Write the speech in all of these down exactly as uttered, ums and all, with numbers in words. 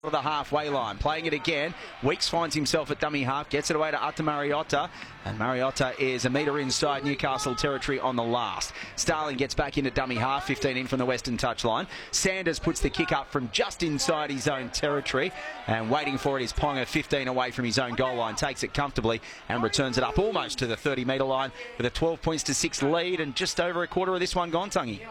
the halfway line, playing it again. Weeks finds himself at dummy half, gets it away to Ata Mariota, and Mariota is a metre inside Newcastle territory on the last. Starling gets back into dummy half, fifteen in from the western touchline. Sanders puts the kick up from just inside his own territory, and waiting for it is Ponga, fifteen away from his own goal line, takes it comfortably and returns it up almost to the thirty metre line with a twelve points to six lead, and just over a quarter of this one gone, Tungy.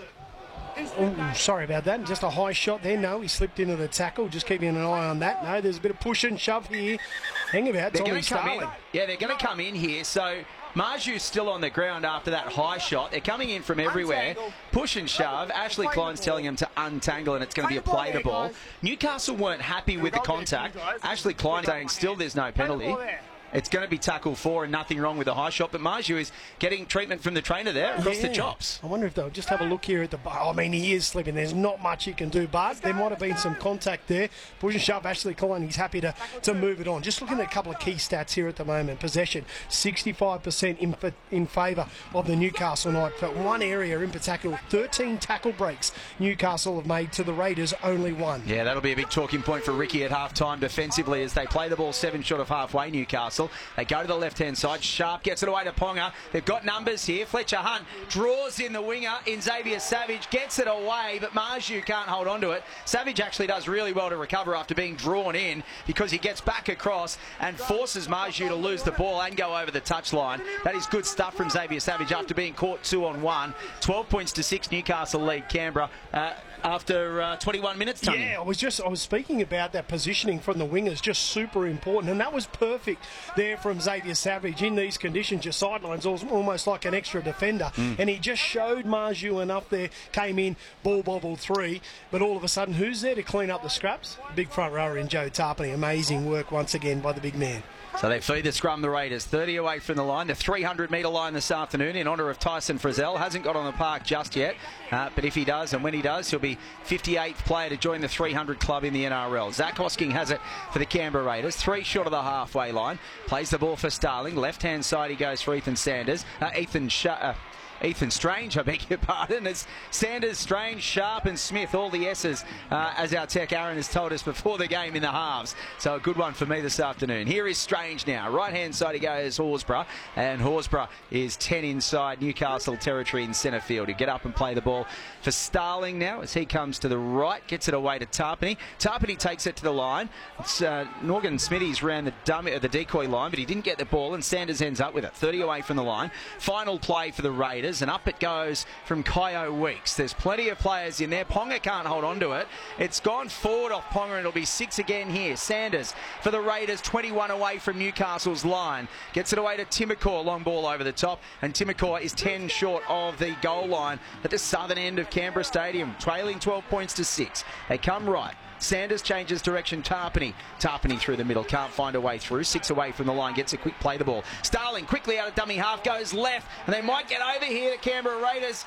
Oh, sorry about that. Just a high shot there. No, he slipped into the tackle. Just keeping an eye on that. No, there's a bit of push and shove here. Hang about. They're going to come in. Yeah, they're going to come in here. So Marju's still on the ground after that high shot. They're coming in from everywhere. Push and shove. Ashley Klein's telling him to untangle, and it's going to be a play the ball. Newcastle weren't happy with the contact. Ashley Klein saying still there's no penalty. It's going to be tackle four and nothing wrong with the high shot, but Marju is getting treatment from the trainer there across yeah. the chops. I wonder if they'll just have a look here at the... I mean, he is slipping. There's not much he can do, but there might have been some contact there. Push and shove, Ashley Klein, he's happy to, to move it on. Just looking at a couple of key stats here at the moment. Possession, sixty-five percent in, in favour of the Newcastle Knights. But one area in particular, thirteen tackle breaks Newcastle have made to the Raiders, only one. Yeah, that'll be a big talking point for Ricky at half-time defensively as they play the ball seven short of halfway, Newcastle. They go to the left-hand side. Sharp gets it away to Ponga. They've got numbers here. Fletcher Hunt draws in the winger in Xavier Savage. Gets it away, but Marju can't hold on to it. Savage actually does really well to recover after being drawn in because he gets back across and forces Marju to lose the ball and go over the touchline. That is good stuff from Xavier Savage after being caught two on one. twelve points to six, Newcastle lead Canberra uh, after uh, twenty-one minutes. Tony. Yeah, I was just I was speaking about that positioning from the wingers, just super important, and that was perfect there from Xavier Savage. In these conditions, your sidelines almost like an extra defender, mm. and he just showed Marju enough there, came in, ball bobble three, but all of a sudden, who's there to clean up the scraps? Big front rower in Joe Tarpany. Amazing work once again by the big man. So they feed the scrum, the Raiders, thirty away from the line, the three hundred metre line this afternoon in honour of Tyson Frizzell. Hasn't got on the park just yet, uh, but if he does, and when he does, he'll be fifty-eighth player to join the three hundred club in the N R L. Zach Hosking has it for the Canberra Raiders, three short of the halfway line, plays the ball for Starling, left-hand side he goes for Ethan Sanders, uh, Ethan Sh uh, Ethan Strange, I beg your pardon. It's Sanders, Strange, Sharp and Smith, all the S's, uh, as our tech Aaron has told us before the game in the halves. So a good one for me this afternoon. Here is Strange now. Right-hand side he goes Horsburgh, and Horsburgh is ten inside Newcastle territory in centre field. He'll get up and play the ball for Starling now as he comes to the right, gets it away to Tarpany. Tarpany takes it to the line. It's uh, Norgan Smithies ran the, dummy, uh, the decoy line, but he didn't get the ball, and Sanders ends up with it. thirty away from the line. Final play for the Raiders. And up it goes from Kyo Weeks. There's plenty of players in there. Ponga can't hold on to it. It's gone forward off Ponga, and it'll be six again here. Sanders for the Raiders, twenty-one away from Newcastle's line. Gets it away to Timokor, long ball over the top, and Timokor is ten short of the goal line at the southern end of Canberra Stadium, trailing twelve points to six. They come right. Sanders changes direction. Tarpany. Tarpany through the middle. Can't find a way through. Six away from the line. Gets a quick play the ball. Starling quickly out of dummy half. Goes left. And they might get over here to Canberra Raiders.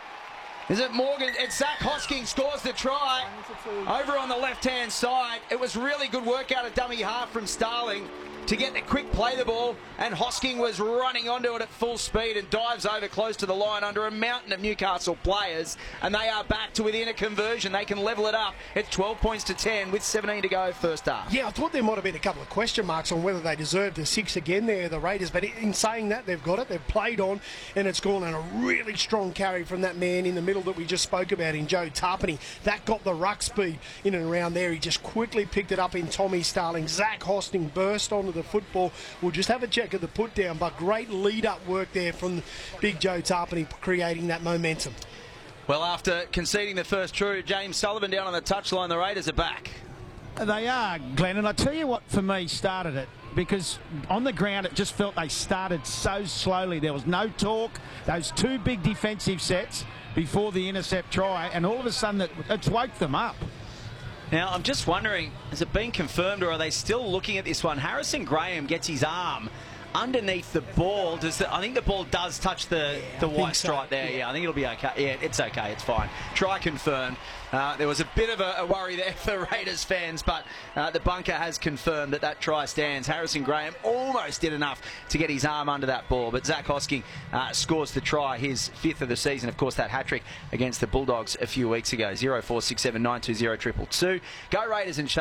Is it Morgan? It's Zach Hosking scores the try. Over on the left-hand side. It was really good work out of dummy half from Starling to get the quick play the ball, and Hosking was running onto it at full speed and dives over close to the line under a mountain of Newcastle players, and they are back to within a conversion. They can level it up. It's twelve points to ten with seventeen to go first half. Yeah, I thought there might have been a couple of question marks on whether they deserved the six again there, the Raiders, but in saying that, they've got it. They've played on, and it's gone on a really strong carry from that man in the middle that we just spoke about in Joe Tarpany. That got the ruck speed in and around there. He just quickly picked it up in Tommy Starling. Zach Hosking burst onto the football. We'll just have a check of the put down, but great lead-up work there from Big Joe Tarpany, creating that momentum. Well, after conceding the first true, James Sullivan down on the touchline, the Raiders are back. They are, Glenn, and I tell you what for me started it, because on the ground it just felt they started so slowly. There was no talk. Those two big defensive sets before the intercept try, and all of a sudden it, it's woke them up. Now, I'm just wondering, has it been confirmed, or are they still looking at this one? Harrison Graham gets his arm underneath the ball. Does the, I think the ball does touch the, yeah, the white stripe so. there. Yeah. yeah, I think it'll be okay. Yeah, it's okay. It's fine. Try confirmed. Uh, there was a bit of a, a worry there for Raiders fans, but uh, the bunker has confirmed that that try stands. Harrison Graham almost did enough to get his arm under that ball, but Zach Hosking uh, scores the try, his fifth of the season. Of course, that hat-trick against the Bulldogs a few weeks ago. zero four six seven nine two zero two two two. Go Raiders and